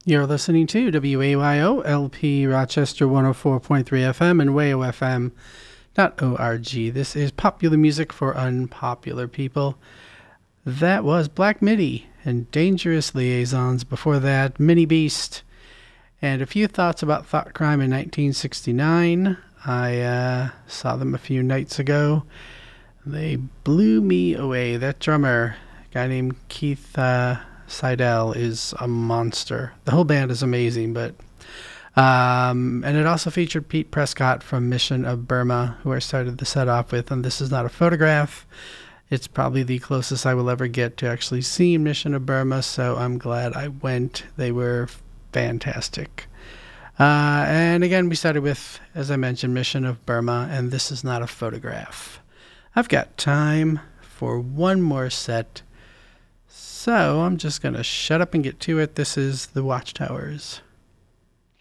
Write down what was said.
You're listening to WAYO LP Rochester 104.3 FM and WAYOFM.org. This is popular music for unpopular people. That was Black Midi and Dangerous Liaisons. Before that, Mini Beast. And a few thoughts about Thought Crime in 1969. I saw them a few nights ago. They blew me away. That drummer, a guy named Keith Seidel, is a monster. The whole band is amazing, but and it also featured Pete Prescott from Mission of Burma, who I started the set off with. And this is not a photograph. It's probably the closest I will ever get to actually seeing Mission of Burma, so I'm glad I went. They were fantastic. And again, we started with, as I mentioned, Mission of Burma, and this is not a photograph. I've got time for one more set, so I'm just going to shut up and get to it. This is The Watchtowers.